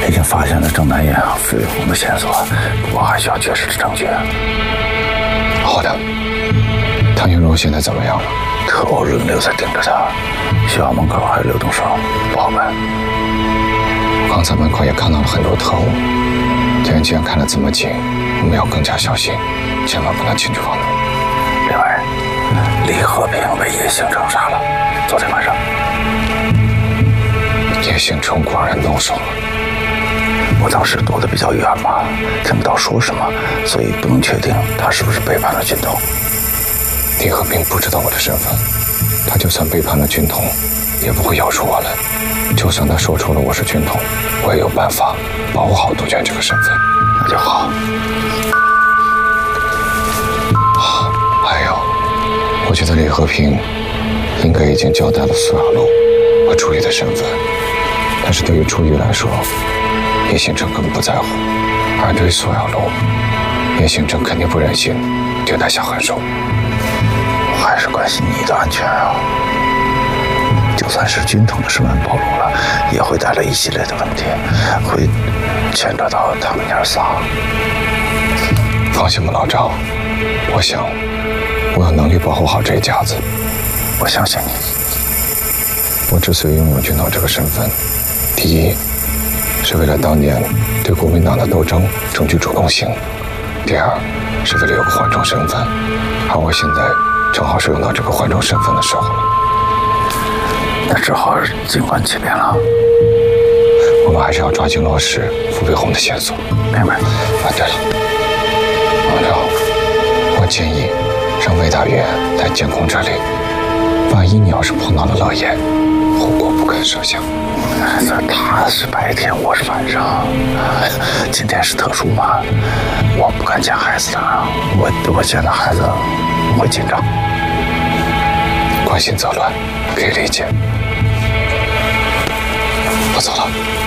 已经发现了郑南燕和费红的线索，不过还需要确实的证据。 好的。唐云荣现在怎么样了？ 特务轮流在盯着他，学校门口还有流动手，不好办。 刚才门口也看到了很多特务，天既然看得这么紧，我们要更加小心，千万不能轻举妄动。 另外，李和平被叶星辰杀了，昨天晚上。 叶星辰果然动手了。 我当时躲得比较远嘛，听不到说什么，所以不能确定他是不是背叛了军统。 李和平不知道我的身份，他就算背叛了军统，也不会咬出我来。就算他说出了我是军统，我也有办法保护好杜鹃这个身份。 那就好。 还有，我觉得李和平应该已经交代了苏雅露和楚玉的身份，但是对于楚玉来说，叶星辰根本不在乎；而对于苏雅露，叶星辰肯定不忍心对他下狠手。 我还是关心你的安全啊！就算是军统的身份暴露了，也会带来一系列的问题，会牵扯到他们娘仨。 放心吧，老赵，我想我有能力保护好这一家子。 我相信你。 我之所以拥有军统这个身份，第一是为了当年对国民党的斗争争取主动性，第二是为了有个缓冲身份，而我现在正好是用到这个缓冲身份的时候了。 那只好静观其变了。 我们还是要抓紧落实傅培红的线索。 明白。 对了，老赵，我建议让魏大员来监控这里，万一你要是碰到了乐言，后果不堪设想。 他是白天，我是晚上，今天是特殊嘛，我不敢见孩子的，我见到孩子会紧张。 关心则乱，可以理解。我走了。